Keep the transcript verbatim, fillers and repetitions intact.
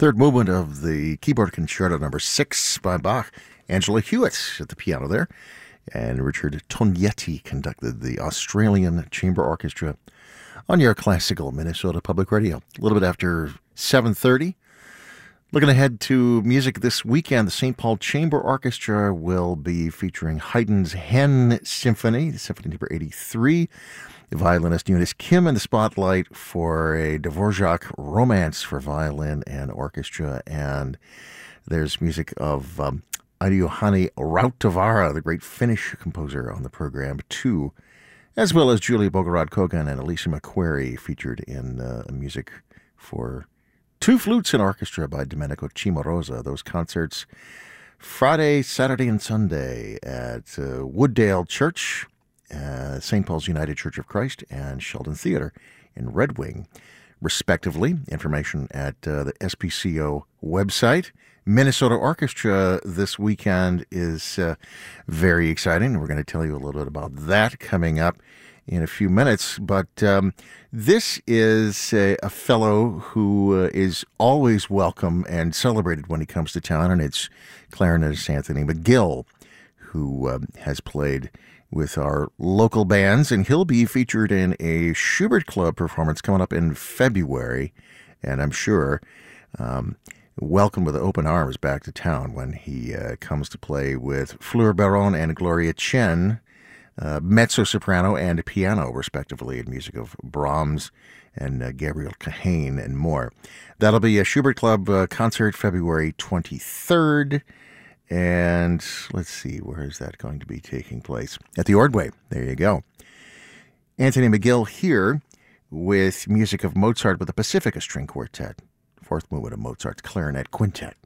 Third movement of the keyboard concerto number six by Bach. Angela Hewitt at the piano there. And Richard Tognetti conducted the Australian Chamber Orchestra on your classical Minnesota Public Radio. A little bit after seven thirty. Looking ahead to music this weekend, the Saint Paul Chamber Orchestra will be featuring Haydn's Hen Symphony, Symphony number eighty-three. The violinist Eunice Kim in the spotlight for a Dvorak romance for violin and orchestra. And there's music of um, Aino-Juhani Rautavaara, the great Finnish composer, on the program too, as well as Julia Bogorod-Kogan and Alicia McQuarrie featured in uh, music for Two Flutes and Orchestra by Domenico Cimarosa. Those concerts Friday, Saturday, and Sunday at uh, Wooddale Church, uh, Saint Paul's United Church of Christ, and Sheldon Theater in Red Wing, respectively. Information at uh, the S P C O website. Minnesota Orchestra this weekend is uh, very exciting. We're going to tell you a little bit about that coming up in a few minutes. But um, this is a, a fellow who uh, is always welcome and celebrated when he comes to town, and it's clarinetist Anthony McGill, who um, has played with our local bands, and he'll be featured in a Schubert Club performance coming up in February, and I'm sure um, welcome with open arms back to town when he uh, comes to play with Fleur Baron and Gloria Chen, uh, mezzo-soprano and piano, respectively, in music of Brahms and uh, Gabriel Kahane and more. That'll be a Schubert Club uh, concert February twenty-third. And let's see, where is that going to be taking place? At the Ordway. There you go. Anthony McGill here with music of Mozart with the Pacifica String Quartet. Fourth movement of Mozart's Clarinet Quintet.